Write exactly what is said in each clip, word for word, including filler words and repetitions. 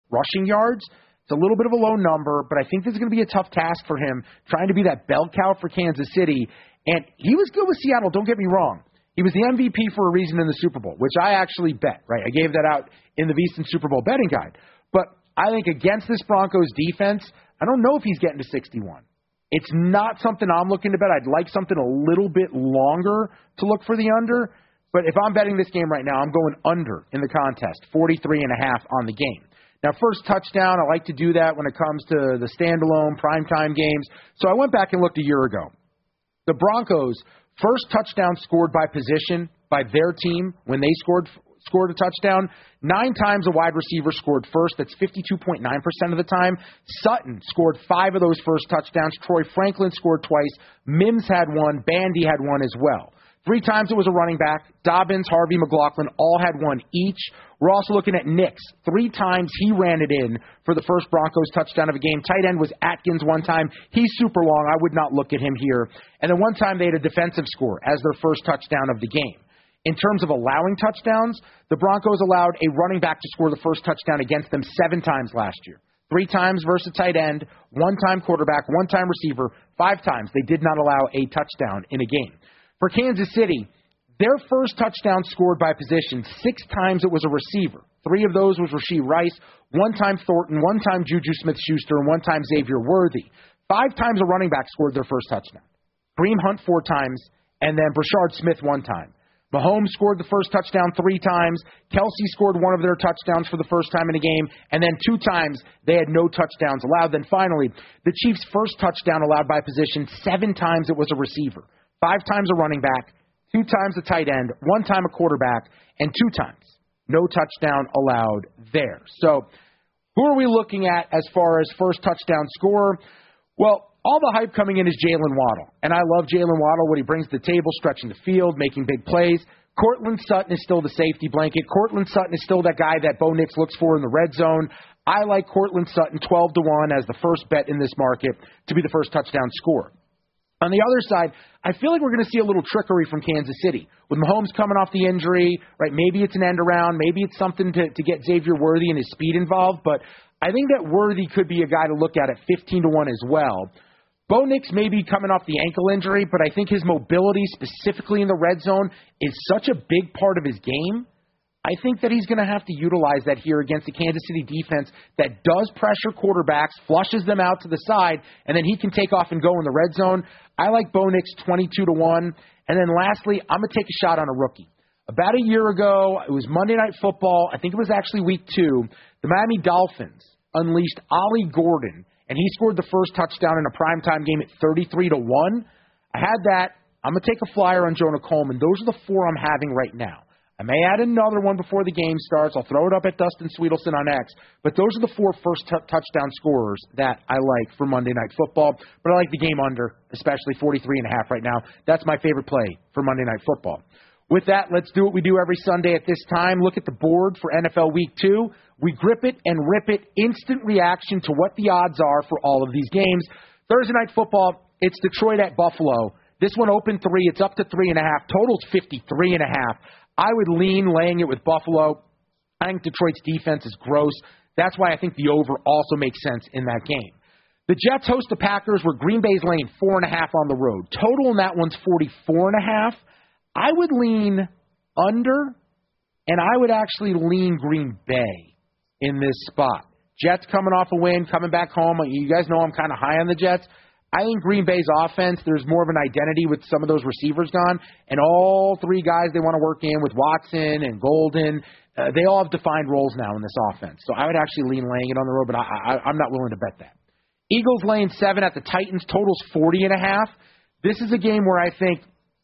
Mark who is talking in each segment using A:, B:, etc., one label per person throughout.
A: rushing yards. It's a little bit of a low number, but I think this is going to be a tough task for him, trying to be that bell cow for Kansas City. And he was good with Seattle, don't get me wrong. He was the M V P for a reason in the Super Bowl, which I actually bet, right? I gave that out in the VSiN Super Bowl betting guide. But I think against this Broncos defense, I don't know if he's getting to sixty-one. It's not something I'm looking to bet. I'd like something a little bit longer to look for the under. But if I'm betting this game right now, I'm going under in the contest, forty-three and a half on the game. Now, first touchdown, I like to do that when it comes to the standalone primetime games. So I went back and looked a year ago. The Broncos' first touchdown scored by position by their team when they scored scored a touchdown. Nine times a wide receiver scored first. That's fifty-two point nine percent of the time. Sutton scored five of those first touchdowns. Troy Franklin scored twice. Mims had one. Bandy had one as well. Three times it was a running back. Dobbins, Harvey, McLaughlin all had one each. We're also looking at Nix. Three times he ran it in for the first Broncos touchdown of a game. Tight end was Atkins one time. He's super long. I would not look at him here. And then one time they had a defensive score as their first touchdown of the game. In terms of allowing touchdowns, the Broncos allowed a running back to score the first touchdown against them seven times last year. Three times versus tight end, one time quarterback, one time receiver, five times they did not allow a touchdown in a game. For Kansas City, their first touchdown scored by position, six times it was a receiver. Three of those was Rashee Rice, one time Thornton, one time Juju Smith-Schuster, and one time Xavier Worthy. Five times a running back scored their first touchdown. Kareem Hunt four times, and then Brashard Smith one time. Mahomes scored the first touchdown three times. Kelsey scored one of their touchdowns for the first time in a game. And then two times they had no touchdowns allowed. Then finally, the Chiefs' first touchdown allowed by position, seven times it was a receiver. Five times a running back, two times a tight end, one time a quarterback, and two times no touchdown allowed there. So who are we looking at as far as first touchdown scorer? Well, all the hype coming in is Jalen Waddle. And I love Jalen Waddle, what he brings to the table, stretching the field, making big plays. Cortland Sutton is still the safety blanket. Cortland Sutton is still that guy that Bo Nix looks for in the red zone. I like Cortland Sutton twelve to one as the first bet in this market to be the first touchdown scorer. On the other side, I feel like we're going to see a little trickery from Kansas City. With Mahomes coming off the injury, right? Maybe it's an end around. Maybe it's something to, to get Xavier Worthy and his speed involved. But I think that Worthy could be a guy to look at at fifteen to one as well. Bo Nix may be coming off the ankle injury, but I think his mobility, specifically in the red zone, is such a big part of his game. I think that he's going to have to utilize that here against the Kansas City defense that does pressure quarterbacks, flushes them out to the side, and then he can take off and go in the red zone. I like Bo Nix twenty-two to one. And then lastly, I'm going to take a shot on a rookie. About a year ago, it was Monday Night Football. I think it was actually week two. The Miami Dolphins unleashed Ollie Gordon, and he scored the first touchdown in a primetime game at thirty-three to one. I had that. I'm going to take a flyer on Jonah Coleman. Those are the four I'm having right now. I may add another one before the game starts. I'll throw it up at Dustin Sweetelson on X. But those are the four first t- touchdown scorers that I like for Monday Night Football. But I like the game under, especially forty-three and a half right now. That's my favorite play for Monday Night Football. With that, let's do what we do every Sunday at this time. Look at the board for N F L Week two. We grip it and rip it. Instant reaction to what the odds are for all of these games. Thursday Night Football, it's Detroit at Buffalo. This one opened three. It's up to three and a half. Total's fifty-three and a half. I would lean laying it with Buffalo. I think Detroit's defense is gross. That's why I think the over also makes sense in that game. The Jets host the Packers, where Green Bay's laying four and a half on the road. Total in that one's forty-four and a half. I would lean under, and I would actually lean Green Bay in this spot. Jets coming off a win, coming back home. You guys know I'm kind of high on the Jets. I think Green Bay's offense, there's more of an identity with some of those receivers gone, and all three guys they want to work in with Watson and Golden, uh, they all have defined roles now in this offense. So I would actually lean laying it on the road, but I, I, I'm not willing to bet that. Eagles laying seven at the Titans, totals forty and a half. This is a game where I think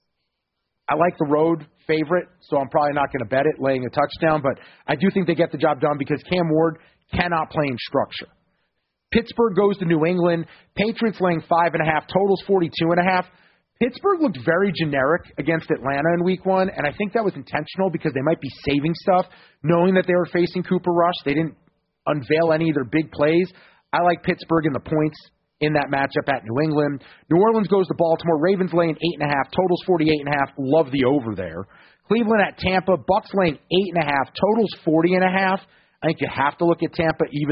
A: I like the road favorite, so I'm probably not going to bet it, laying a touchdown, but I do think they get the job done because Cam Ward cannot play in structure. Pittsburgh goes to New England. Patriots laying five and a half. Totals forty-two and a half. Pittsburgh looked very generic against Atlanta in week one, and I think that was intentional because they might be saving stuff, knowing that they were facing Cooper Rush. They didn't unveil any of their big plays. I like Pittsburgh in the points in that matchup at New England. New Orleans goes to Baltimore. Ravens laying eight and a half. Totals forty-eight and a half. Love the over there. Cleveland at Tampa. Bucks laying eight and a half. Totals forty and a half. I think you have to look at Tampa, even